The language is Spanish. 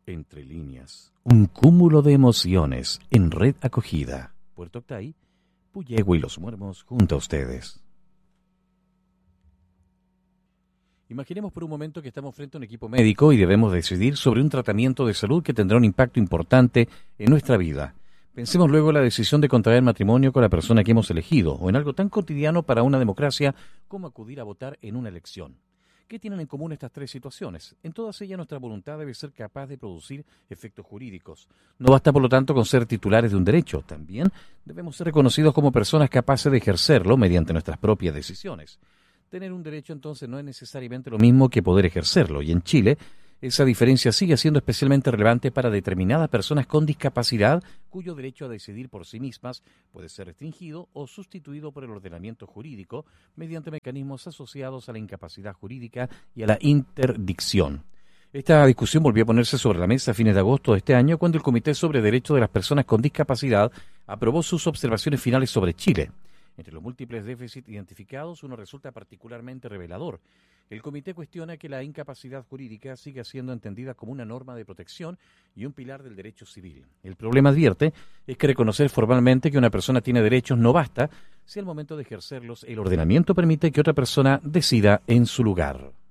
Entre líneas, un cúmulo de emociones en Red Acogida. Puerto Octay, Puyehue y Los Muermos junto a ustedes. Imaginemos por un momento que estamos frente a un equipo médico y debemos decidir sobre un tratamiento de salud que tendrá un impacto importante en nuestra vida. Pensemos luego en la decisión de contraer matrimonio con la persona que hemos elegido, o en algo tan cotidiano para una democracia como acudir a votar en una elección. ¿Qué tienen en común estas tres situaciones? En todas ellas nuestra voluntad debe ser capaz de producir efectos jurídicos. No basta por lo tanto con ser titulares de un derecho, también debemos ser reconocidos como personas capaces de ejercerlo mediante nuestras propias decisiones. Tener un derecho entonces no es necesariamente lo mismo que poder ejercerlo, y en Chile esa diferencia sigue siendo especialmente relevante para determinadas personas con discapacidad cuyo derecho a decidir por sí mismas puede ser restringido o sustituido por el ordenamiento jurídico mediante mecanismos asociados a la incapacidad jurídica y a la interdicción. Esta discusión volvió a ponerse sobre la mesa a fines de agosto de este año cuando el Comité sobre Derechos de las Personas con Discapacidad aprobó sus observaciones finales sobre Chile. Entre los múltiples déficits identificados, uno resulta particularmente revelador. El comité cuestiona que la incapacidad jurídica siga siendo entendida como una norma de protección y un pilar del derecho civil. El problema, advierte, es que reconocer formalmente que una persona tiene derechos no basta si al momento de ejercerlos el ordenamiento permite que otra persona decida en su lugar.